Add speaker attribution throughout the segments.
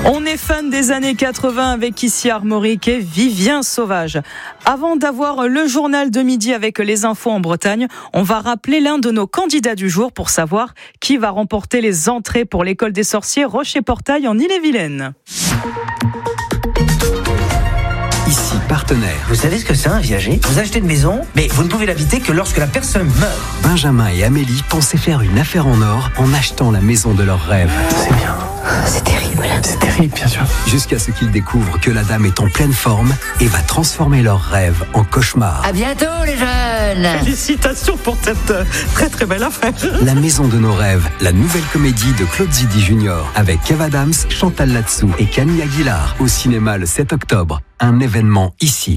Speaker 1: On est fan des années 80 avec ici Armorique et Vivien Sauvage. Avant d'avoir le journal de midi avec les infos en Bretagne, on va rappeler l'un de nos candidats du jour pour savoir qui va remporter les entrées pour l'école des sorciers Rocher-Portail en Ille-et-Vilaine.
Speaker 2: Ici, partenaire.
Speaker 3: Vous savez ce que c'est un viager ? Vous achetez une maison, mais vous ne pouvez l'habiter que lorsque la personne meurt.
Speaker 2: Benjamin et Amélie pensaient faire une affaire en or en achetant la maison de leurs rêves.
Speaker 3: C'est bien.
Speaker 4: C'est terrible.
Speaker 3: C'est terrible, bien sûr.
Speaker 2: Jusqu'à ce qu'ils découvrent que la dame est en pleine forme et va transformer leurs rêves en cauchemars.
Speaker 4: À bientôt les jeunes.
Speaker 1: Félicitations pour cette très très belle affaire.
Speaker 2: La maison de nos rêves, la nouvelle comédie de Claude Zidi Junior avec Kev Adams, Chantal Latsou et Camille Aguilar au cinéma le 7 octobre. Un événement ici.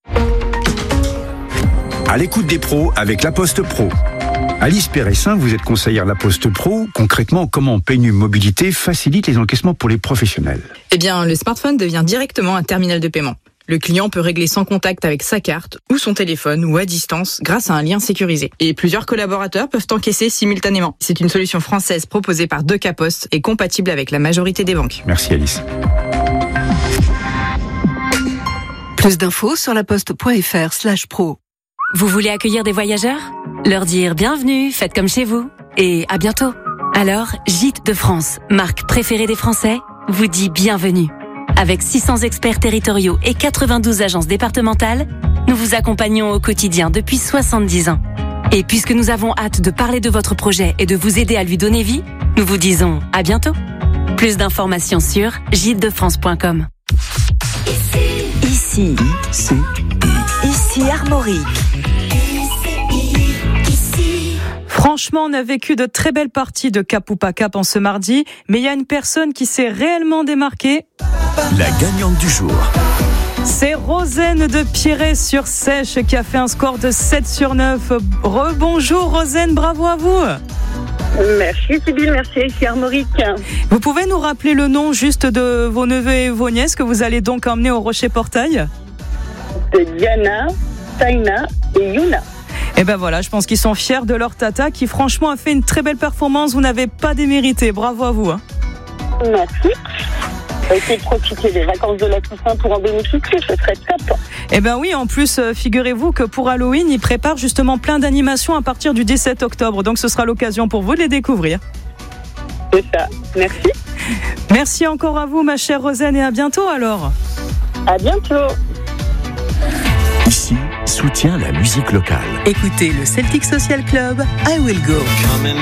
Speaker 5: À l'écoute des pros avec La Poste Pro. Alice Péressin, vous êtes conseillère La Poste Pro. Concrètement, comment PNU Mobilité facilite les encaissements pour les professionnels ?
Speaker 6: Eh bien, le smartphone devient directement un terminal de paiement. Le client peut régler sans contact avec sa carte ou son téléphone ou à distance grâce à un lien sécurisé. Et plusieurs collaborateurs peuvent encaisser simultanément. C'est une solution française proposée par Deca Post et compatible avec la majorité des banques.
Speaker 5: Merci Alice.
Speaker 7: Plus d'infos sur laposte.fr/pro.
Speaker 8: Vous voulez accueillir des voyageurs ? Leur dire bienvenue, faites comme chez vous et à bientôt. Alors, Gîtes de France, marque préférée des Français, vous dit bienvenue. Avec 600 experts territoriaux et 92 agences départementales, nous vous accompagnons au quotidien depuis 70 ans. Et puisque nous avons hâte de parler de votre projet et de vous aider à lui donner vie, nous vous disons à bientôt. Plus d'informations sur gîtesdefrance.com.
Speaker 7: Ici Armorique.
Speaker 1: Franchement, on a vécu de très belles parties de Cap ou pas Cap en ce mardi, mais il y a une personne qui s'est réellement démarquée.
Speaker 2: La gagnante du jour.
Speaker 1: C'est Rosaine de Pierret-sur-Sèche qui a fait un score de 7 sur 9. Rebonjour Rosaine, bravo à vous.
Speaker 9: Merci Sybille, merci ici Armorique.
Speaker 1: Vous pouvez nous rappeler le nom juste de vos neveux et vos nièces que vous allez donc emmener au Rocher-Portail ?
Speaker 9: De Diana, Taina et Yuna.
Speaker 1: Et ben voilà, je pense qu'ils sont fiers de leur tata qui franchement a fait une très belle performance. Vous n'avez pas démérité, bravo à vous.
Speaker 9: Merci. Essayez de profiter des vacances de la Toussaint pour en bénéficier, ce serait top.
Speaker 1: Eh ben oui, en plus, figurez-vous que pour Halloween, ils préparent justement plein d'animations à partir du 17 octobre. Donc ce sera l'occasion pour vous de les découvrir.
Speaker 9: C'est ça, merci.
Speaker 1: Merci encore à vous, ma chère Rosaine, et à bientôt alors.
Speaker 9: À bientôt.
Speaker 2: Ici, soutient la musique locale.
Speaker 7: Écoutez le Celtic Social Club, I Will Go.